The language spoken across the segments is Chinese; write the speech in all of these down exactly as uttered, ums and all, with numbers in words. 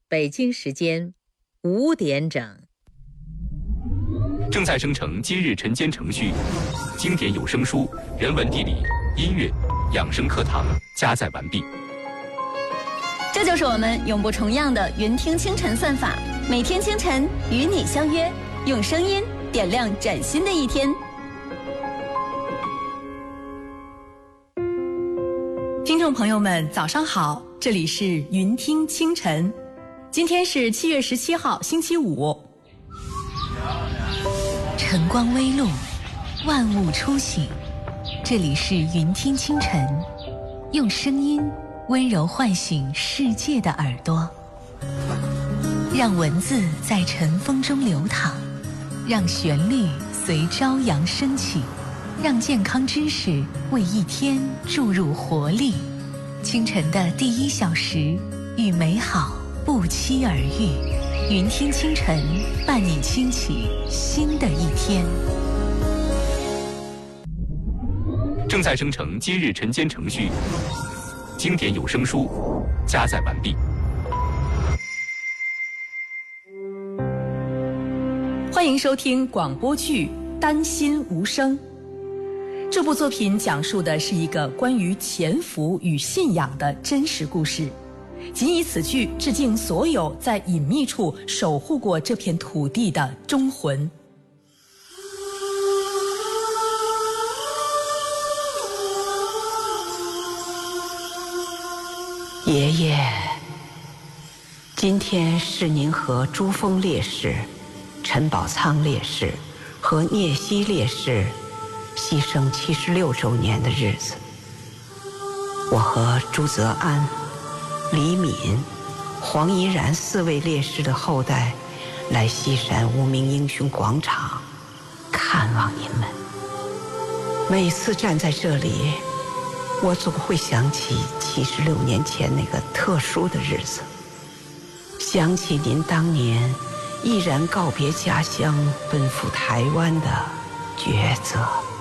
北京时间五点整。 正在生成今日晨间程序，经典有声书、人文地理、音乐、养生课堂加载完毕。 这就是我们永不重样的云听清晨算法，每天清晨与你相约，用声音点亮崭新的一天。 听众朋友们，早上好，这里是云听清晨，今天是七月十七号，星期五。 晨光微露，万物初醒，这里是云听清晨，用声音温柔唤醒世界的耳朵，让文字在晨风中流淌，让旋律随朝阳升起，让健康知识为一天注入活力。清晨的第一小时，与美好不期而遇。云听清晨，伴你轻启新的一天。 正在生成今日晨间程序，经典有声书加载完毕。 欢迎收听广播剧《丹心无声》。这部作品讲述的是一个关于潜伏与信仰的真实故事，仅以此剧致敬所有在隐秘处守护过这片土地的忠魂。 爷爷，今天是您和珠峰烈士、陈宝仓烈士和聂西烈士牺牲七十六周年的日子。我和朱泽安、李敏、黄怡然四位烈士的后代来西山无名英雄广场看望您们。每次站在这里，我总会想起七十六年前那个特殊的日子，想起您当年毅然告别家乡奔赴台湾的抉择。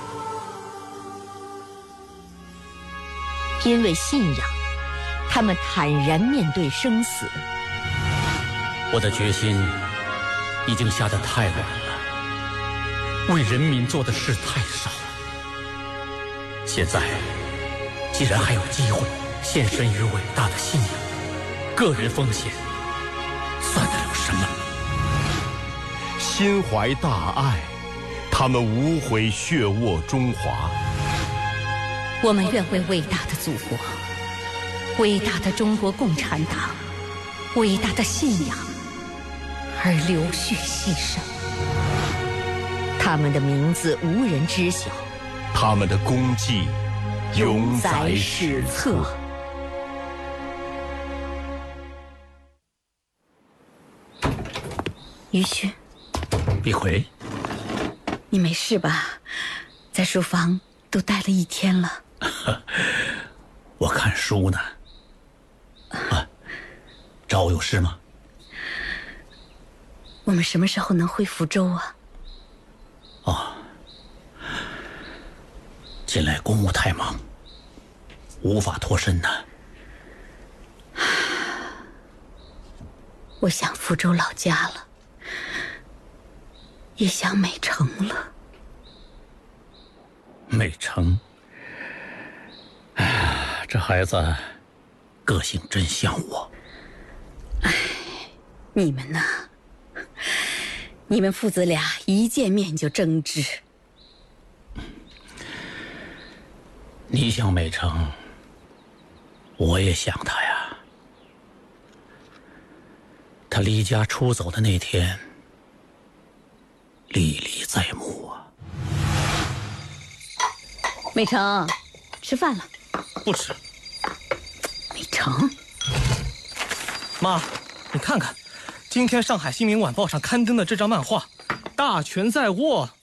因为信仰，他们坦然面对生死。 我的决心已经下得太晚了，为人民做的事太少了。现在既然还有机会献身于伟大的信仰，个人奉献算得了什么？ 心怀大爱，他们无悔血沃中华。 我们愿为伟大的祖国、伟大的中国共产党、伟大的信仰而流血牺牲。他们的名字无人知晓， 他们的功绩永载史册。 于旭， 李逵， 你没事吧？在书房都待了一天了。 我看书呢。啊，找我有事吗？ 我们什么时候能回福州啊？ 哦，近来公务太忙，无法脱身呢。 我想福州老家了，也想美城了。 美城，哎，这孩子个性真像我。 哎，你们呐，你们父子俩一见面就争执。 你想美城，我也想他呀。他离家出走的那天，历历在目啊。 美城，吃饭了。 不吃。 美城， 妈，你看看，今天上海新民晚报上刊登的这张漫画，大权在握，